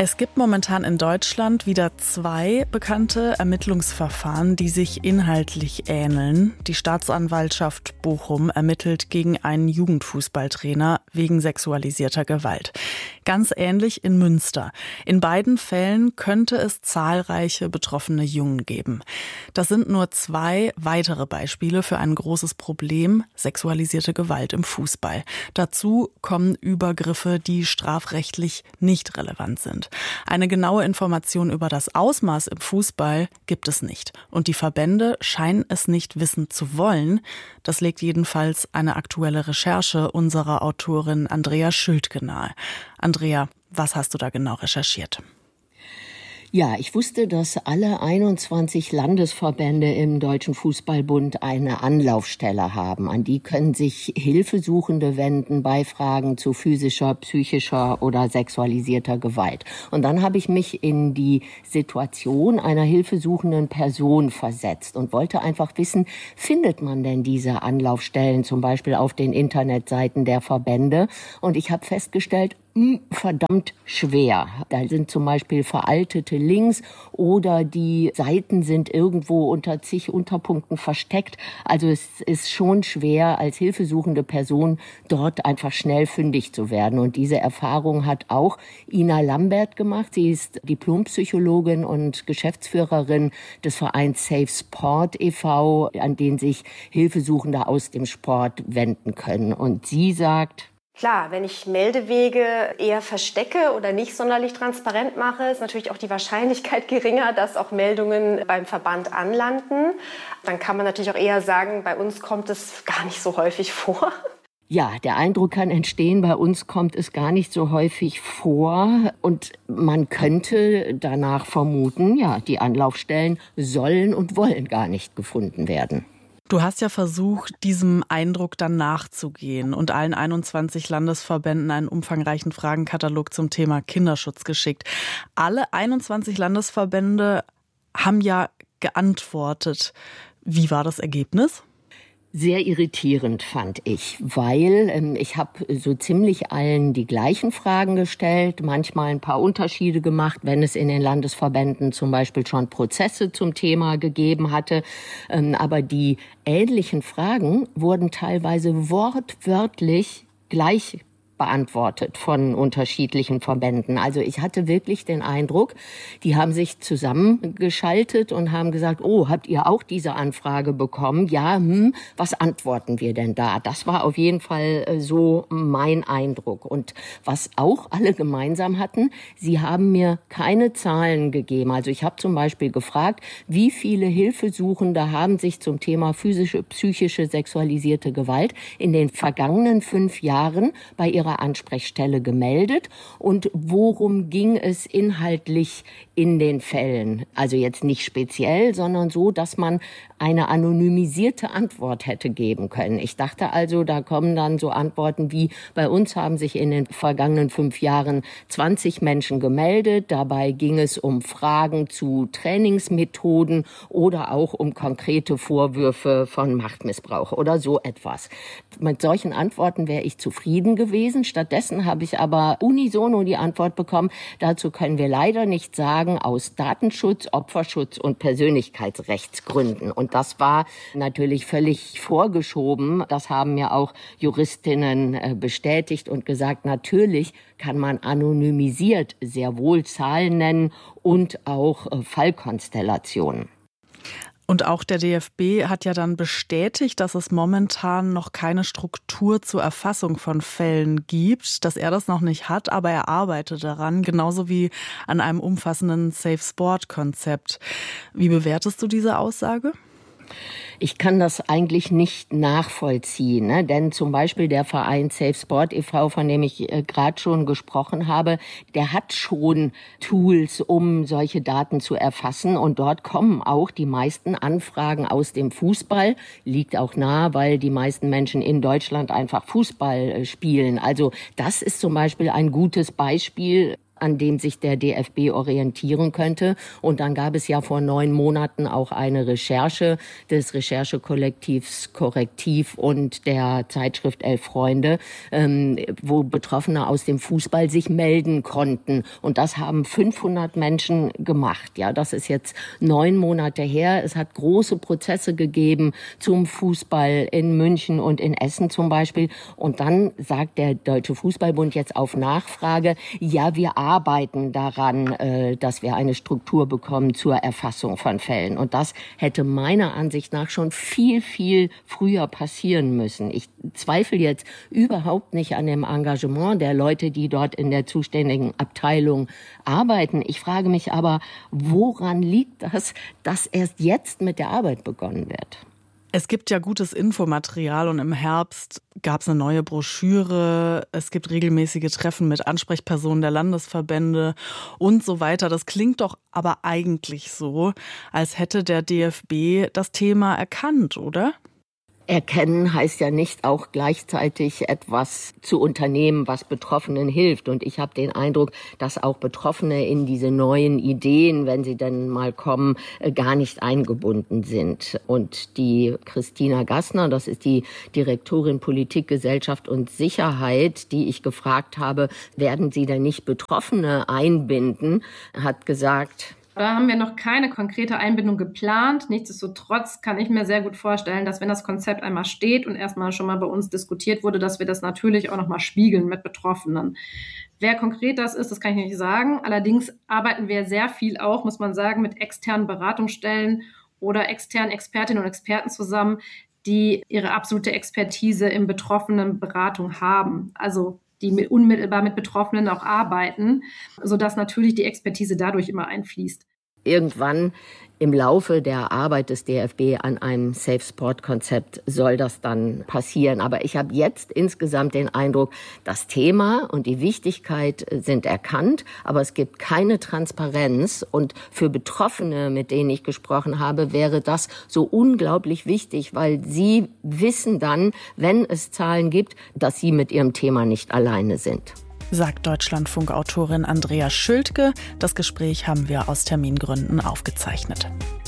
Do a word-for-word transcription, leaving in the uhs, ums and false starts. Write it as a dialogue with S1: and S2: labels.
S1: Es gibt momentan in Deutschland wieder zwei bekannte Ermittlungsverfahren, die sich inhaltlich ähneln. Die Staatsanwaltschaft Bochum ermittelt gegen einen Jugendfußballtrainer wegen sexualisierter Gewalt. Ganz ähnlich in Münster. In beiden Fällen könnte es zahlreiche betroffene Jungen geben. Das sind nur zwei weitere Beispiele für ein großes Problem: sexualisierte Gewalt im Fußball. Dazu kommen Übergriffe, die strafrechtlich nicht relevant sind. Eine genaue Information über das Ausmaß im Fußball gibt es nicht. Und die Verbände scheinen es nicht wissen zu wollen. Das legt jedenfalls eine aktuelle Recherche unserer Autorin Andrea Schültke nahe. Andrea, was hast du da genau recherchiert?
S2: Ja, ich wusste, dass alle einundzwanzig Landesverbände im Deutschen Fußballbund eine Anlaufstelle haben. An die können sich Hilfesuchende wenden bei Fragen zu physischer, psychischer oder sexualisierter Gewalt. Und dann habe ich mich in die Situation einer hilfesuchenden Person versetzt und wollte einfach wissen, findet man denn diese Anlaufstellen zum Beispiel auf den Internetseiten der Verbände? Und ich habe festgestellt, verdammt schwer. Da sind zum Beispiel veraltete Links oder die Seiten sind irgendwo unter zig Unterpunkten versteckt. Also es ist schon schwer, als hilfesuchende Person dort einfach schnell fündig zu werden. Und diese Erfahrung hat auch Ina Lambert gemacht. Sie ist Diplompsychologin und Geschäftsführerin des Vereins Safe Sport e V, an den sich Hilfesuchende aus dem Sport wenden können. Und sie sagt:
S3: Klar, wenn ich Meldewege eher verstecke oder nicht sonderlich transparent mache, ist natürlich auch die Wahrscheinlichkeit geringer, dass auch Meldungen beim Verband anlanden. Dann kann man natürlich auch eher sagen, bei uns kommt es gar nicht so häufig vor.
S2: Ja, der Eindruck kann entstehen, bei uns kommt es gar nicht so häufig vor. Und man könnte danach vermuten, ja, die Anlaufstellen sollen und wollen gar nicht gefunden werden.
S1: Du hast ja versucht, diesem Eindruck dann nachzugehen und allen einundzwanzig Landesverbänden einen umfangreichen Fragenkatalog zum Thema Kinderschutz geschickt. Alle einundzwanzig Landesverbände haben ja geantwortet. Wie war das Ergebnis?
S2: Sehr irritierend fand ich, weil ähm, ich habe so ziemlich allen die gleichen Fragen gestellt, manchmal ein paar Unterschiede gemacht, wenn es in den Landesverbänden zum Beispiel schon Prozesse zum Thema gegeben hatte. Ähm, aber die ähnlichen Fragen wurden teilweise wortwörtlich gleich beantwortet von unterschiedlichen Verbänden. Also ich hatte wirklich den Eindruck, die haben sich zusammengeschaltet und haben gesagt, oh, habt ihr auch diese Anfrage bekommen? Ja, hm, was antworten wir denn da? Das war auf jeden Fall so mein Eindruck. Und was auch alle gemeinsam hatten, sie haben mir keine Zahlen gegeben. Also ich habe zum Beispiel gefragt, wie viele Hilfesuchende haben sich zum Thema physische, psychische, sexualisierte Gewalt in den vergangenen fünf Jahren bei ihrer Ansprechstelle gemeldet und worum ging es inhaltlich in den Fällen? Also jetzt nicht speziell, sondern so, dass man eine anonymisierte Antwort hätte geben können. Ich dachte also, da kommen dann so Antworten wie, bei uns haben sich in den vergangenen fünf Jahren zwanzig Menschen gemeldet. Dabei ging es um Fragen zu Trainingsmethoden oder auch um konkrete Vorwürfe von Machtmissbrauch oder so etwas. Mit solchen Antworten wäre ich zufrieden gewesen. Stattdessen habe ich aber unisono die Antwort bekommen, dazu können wir leider nicht sagen, aus Datenschutz, Opferschutz und Persönlichkeitsrechtsgründen. Und das war natürlich völlig vorgeschoben. Das haben ja auch Juristinnen bestätigt und gesagt, natürlich kann man anonymisiert sehr wohl Zahlen nennen und auch Fallkonstellationen.
S1: Und auch der D F B hat ja dann bestätigt, dass es momentan noch keine Struktur zur Erfassung von Fällen gibt, dass er das noch nicht hat, aber er arbeitet daran, genauso wie an einem umfassenden Safe-Sport-Konzept. Wie bewertest du diese Aussage?
S2: Ich kann das eigentlich nicht nachvollziehen, ne? Denn zum Beispiel der Verein Safe Sport e V, von dem ich äh, gerade schon gesprochen habe, der hat schon Tools, um solche Daten zu erfassen. Und dort kommen auch die meisten Anfragen aus dem Fußball. Liegt auch nahe, weil die meisten Menschen in Deutschland einfach Fußball äh, spielen. Also das ist zum Beispiel ein gutes Beispiel, an dem sich der D F B orientieren könnte. Und dann gab es ja vor neun Monaten auch eine Recherche des Recherchekollektivs Korrektiv und der Zeitschrift Elf Freunde, ähm, wo Betroffene aus dem Fußball sich melden konnten. Und das haben fünfhundert Menschen gemacht. Ja, das ist jetzt neun Monate her. Es hat große Prozesse gegeben zum Fußball in München und in Essen zum Beispiel. Und dann sagt der Deutsche Fußballbund jetzt auf Nachfrage, ja, wir arbeiten daran, äh, dass wir eine Struktur bekommen zur Erfassung von Fällen. Und das hätte meiner Ansicht nach schon viel, viel früher passieren müssen. Ich zweifle jetzt überhaupt nicht an dem Engagement der Leute, die dort in der zuständigen Abteilung arbeiten. Ich frage mich aber, woran liegt das, dass erst jetzt mit der Arbeit begonnen wird?
S1: Es gibt ja gutes Infomaterial und im Herbst gab es eine neue Broschüre. Es gibt regelmäßige Treffen mit Ansprechpersonen der Landesverbände und so weiter. Das klingt doch aber eigentlich so, als hätte der D F B das Thema erkannt, oder?
S2: Erkennen heißt ja nicht auch gleichzeitig etwas zu unternehmen, was Betroffenen hilft. Und ich habe den Eindruck, dass auch Betroffene in diese neuen Ideen, wenn sie denn mal kommen, gar nicht eingebunden sind. Und die Christina Gassner, das ist die Direktorin Politik, Gesellschaft und Sicherheit, die ich gefragt habe, werden Sie denn nicht Betroffene einbinden, hat gesagt:
S4: Da haben wir noch keine konkrete Einbindung geplant. Nichtsdestotrotz kann ich mir sehr gut vorstellen, dass wenn das Konzept einmal steht und erstmal schon mal bei uns diskutiert wurde, dass wir das natürlich auch noch mal spiegeln mit Betroffenen. Wer konkret das ist, das kann ich nicht sagen. Allerdings arbeiten wir sehr viel auch, muss man sagen, mit externen Beratungsstellen oder externen Expertinnen und Experten zusammen, die ihre absolute Expertise in Betroffenenberatung haben. Also die mit, unmittelbar mit Betroffenen auch arbeiten, sodass natürlich die Expertise dadurch immer einfließt.
S2: Irgendwann im Laufe der Arbeit des D F B an einem Safe-Sport-Konzept soll das dann passieren. Aber ich habe jetzt insgesamt den Eindruck, das Thema und die Wichtigkeit sind erkannt, aber es gibt keine Transparenz. Und für Betroffene, mit denen ich gesprochen habe, wäre das so unglaublich wichtig, weil sie wissen dann, wenn es Zahlen gibt, dass sie mit ihrem Thema nicht alleine sind.
S1: Sagt Deutschlandfunk-Autorin Andrea Schültke. Das Gespräch haben wir aus Termingründen aufgezeichnet.